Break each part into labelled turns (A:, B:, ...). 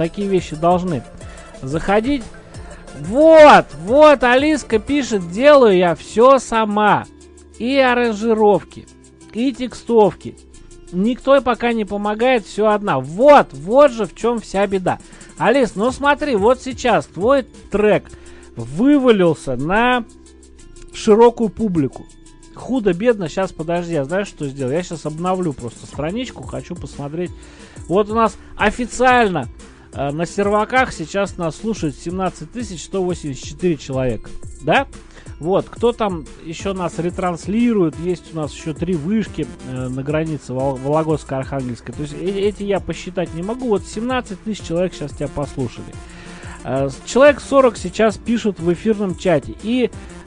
A: такие вещи должны заходить. Вот, Алиска пишет, делаю я все сама. И аранжировки, и текстовки. Никто пока не помогает, все одна. Вот же в чем вся беда. Алис, ну смотри, вот сейчас твой трек вывалился на широкую публику. Худо-бедно, сейчас подожди, я знаешь, что сделал? Я сейчас обновлю просто страничку, хочу посмотреть. Вот у нас официально на серваках сейчас нас слушает 17 184 человека, да? Вот, кто там еще нас ретранслирует, есть у нас еще 3 вышки на границе Вологодской, Архангельской. То есть эти я посчитать не могу, вот 17 тысяч человек сейчас тебя послушали. Человек 40 сейчас пишут в эфирном чате, и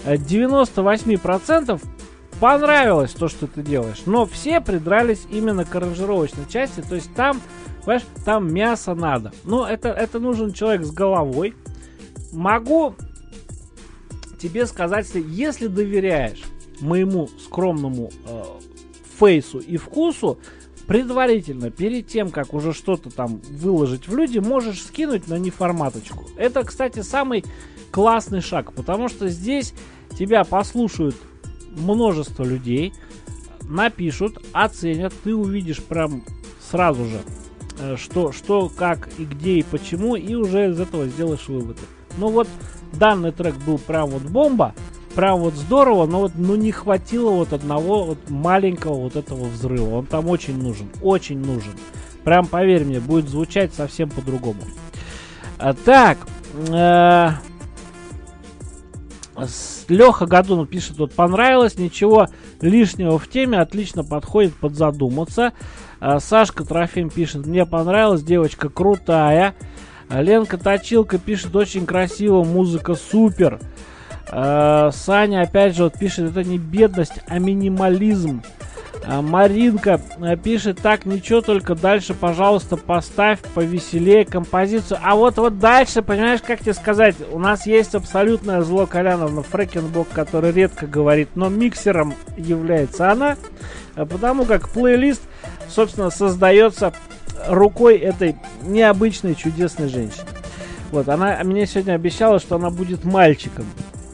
A: 98% понравилось то, что ты делаешь. Но все придрались именно к аранжировочной части, то есть там, понимаешь, там мясо надо. Но это нужен человек с головой. Могу тебе сказать, если доверяешь моему скромному фейсу и вкусу, предварительно, перед тем, как уже что-то там выложить в люди, можешь скинуть на неформаточку. Это, кстати, самый классный шаг, потому что здесь тебя послушают множество людей, напишут, оценят, ты увидишь прям сразу же, что, как и где и почему, и уже из этого сделаешь выводы. Ну вот, данный трек был прям вот бомба, прям вот здорово, но вот не хватило вот одного вот маленького вот этого взрыва. Он там очень нужен, очень нужен. Прям поверь мне, будет звучать совсем по-другому. Так, Леха Гадунов пишет, вот понравилось, ничего лишнего в теме, отлично подходит подзадуматься. Сашка Трофим пишет, мне понравилось, девочка крутая. Ленка Точилка пишет, очень красиво, музыка супер. Саня опять же вот пишет, это не бедность, а минимализм. Маринка пишет, так, ничего, только дальше, пожалуйста, поставь повеселее композицию. А вот дальше, понимаешь, как тебе сказать, у нас есть абсолютное зло Коляновна Фрэкенбок, который редко говорит, но миксером является она, потому как плейлист, собственно, создается рукой этой необычной чудесной женщины. Вот, она мне сегодня обещала, что она будет мальчиком.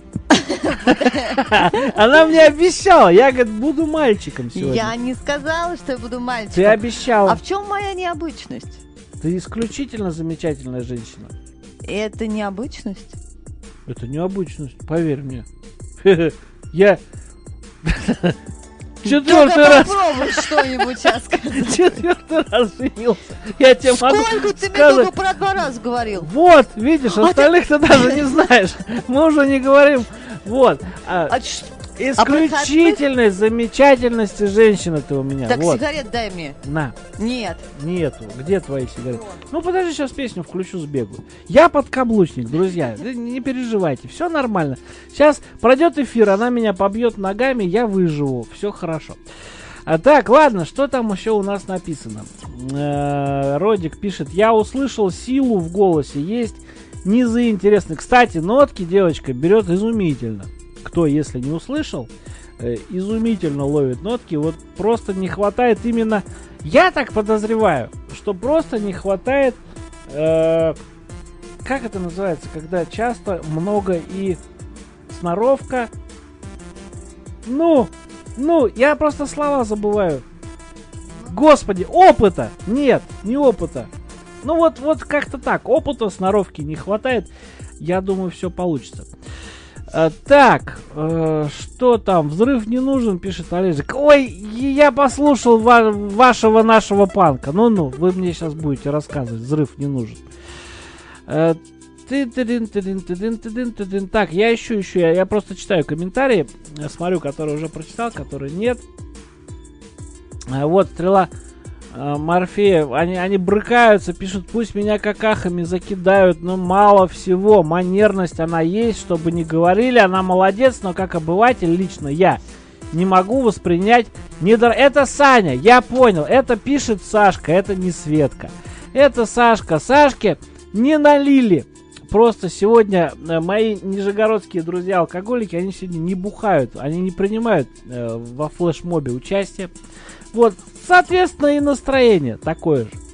A: Она мне обещала, я, говорит, буду мальчиком сегодня.
B: Я не сказала, что я буду мальчиком.
A: Ты обещала.
B: А в чем моя необычность?
A: Ты исключительно замечательная женщина.
B: Это необычность?
A: Это необычность, поверь мне. Я... Четвертый раз.
B: Попробуй что-нибудь сейчас сказать.
A: Четвертый раз женился. Я тебе могу
B: Сколько ты мне
A: сказать...
B: только про 2 раза говорил?
A: Вот, видишь, остальных ты даже не знаешь. Мы уже не говорим. Вот. Исключительной замечательности женщины ты у меня.
B: Так,
A: вот.
B: сигарет дай мне.
A: На.
B: Нет.
A: Нету. Где твои сигареты? Ну, подожди, сейчас песню включу, сбегаю. Я подкаблучник, друзья. Не переживайте, все нормально. Сейчас пройдет эфир, она меня побьет ногами, я выживу. Все хорошо. Так, ладно, что там еще у нас написано? Родик пишет, я услышал силу в голосе, есть низы интересные. Кстати, нотки девочка берет изумительно. Кто, если не услышал, изумительно ловит нотки. Вот просто не хватает именно... Я так подозреваю, что просто не хватает... как это называется? Когда часто много и сноровка... Ну, я просто слова забываю. Господи, опыта! Нет, не опыта. Ну вот как-то так. Опыта, сноровки не хватает. Я думаю, все получится. Так, что там? Взрыв не нужен, пишет Олежек. Ой, я послушал нашего панка. Ну, вы мне сейчас будете рассказывать. Взрыв не нужен. Так, я ищу. Я просто читаю комментарии. Смотрю, которые уже прочитал, которые нет. Вот, стрела Морфея, они брыкаются, пишут, пусть меня какахами закидают, но мало всего, манерность она есть, чтобы не говорили, она молодец, но как обыватель лично я не могу воспринять это Саня, я понял, это пишет Сашка, это не Светка, это Сашка, Сашке не налили. Просто сегодня мои нижегородские друзья-алкоголики, они сегодня не бухают, они не принимают во флешмобе участие. Вот, соответственно, и настроение такое же.